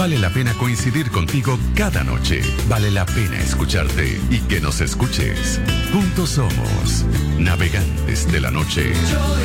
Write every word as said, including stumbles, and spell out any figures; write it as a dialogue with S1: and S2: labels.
S1: Vale la pena coincidir contigo cada noche. Vale la pena escucharte y que nos escuches. Juntos somos navegantes de la noche.